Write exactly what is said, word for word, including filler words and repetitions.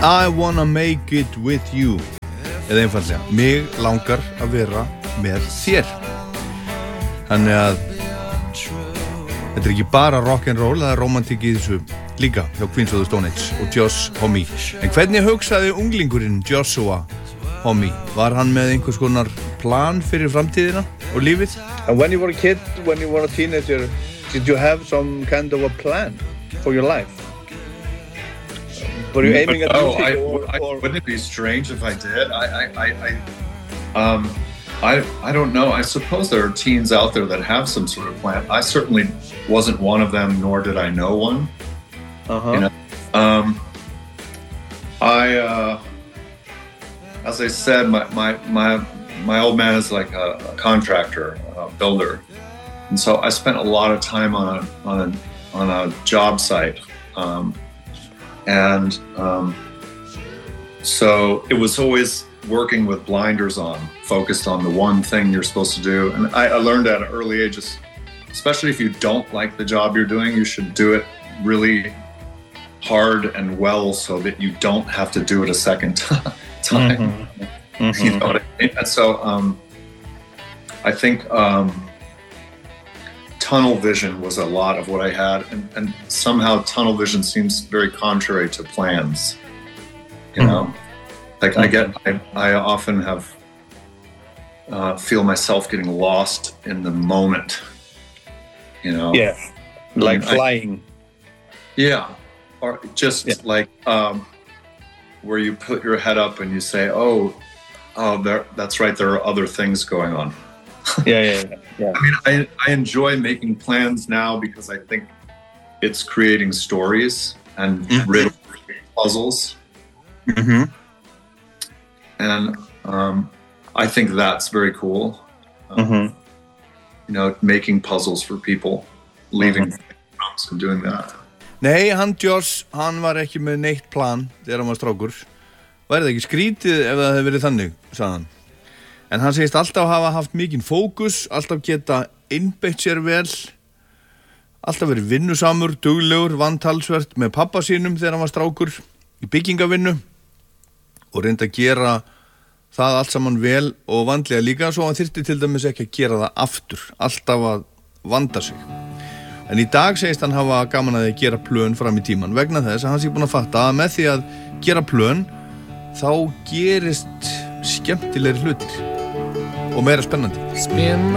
I wanna make it with you. Eða einfaldlega, mig langar að vera með þér. Þannig að þetta er ekki bara rock'n'roll, það er romantík í þessu líka hjá Queens of the Stone Age og Josh Homme. En hvernig hugsaði unglingurinn Joshua Homme? Var hann með einhvers konar plan fyrir framtíðina og lífið? And when you were a kid, when you were a teenager, did you have some kind of a plan for your life? Were you aiming at oh, music I, or, I, or... wouldn't it be strange if I did? I, I, I, I, um, I, I don't know. I suppose there are teens out there that have some sort of plan. I certainly wasn't one of them, nor did I know one. Uh-huh. You know? Um, I, uh, as I said, my, my, my, my old man is like a, a contractor, a builder. And so I spent a lot of time on a, on a, on a job site. Um, And um, so it was always working with blinders on, focused on the one thing you're supposed to do. And I, I learned at an early age, especially if you don't like the job you're doing, you should do it really hard and well so that you don't have to do it a second time. Mm-hmm. Mm-hmm. You know what I mean? And so um, I think um, tunnel vision was a lot of what I had, and, and somehow tunnel vision seems very contrary to plans. You know, mm-hmm. like I get, I, I often have uh, feel myself getting lost in the moment. You know, yeah, like I mean, flying. I, yeah, or just yeah. like um, where you put your head up and you say, "Oh, oh, there, that's right. There are other things going on." yeah, yeah, yeah, yeah. I mean, I, I enjoy making plans now because I think it's creating stories and mm-hmm. riddle puzzles. Mm-hmm. And um, I think that's very cool. Um, mm-hmm. You know, making puzzles for people, leaving mm-hmm. and doing that. Nei, hann Josh, hann var ekki með neitt plan þegar hann var strákur. Væri það ekki skrítið ef það hefði verið þannig, sagði hann. En hann segist alltaf hafa haft mikinn fókus, alltaf geta einbeitt sér vel, alltaf verið vinnusamur, duglegur, vann talsvert með pappa sínum þegar hann var strákur í byggingavinnu og reyndi að gera það allt saman vel og vandlega líka, svo hann þyrfti til dæmis ekki að gera það aftur, alltaf að vanda sig. En í dag segist hann hafa gaman að því að gera plön fram í tíman vegna þess að hann sé búinn að fatta að með því að gera plön þá gerist skemmtilegri hlutir og meira spennandi.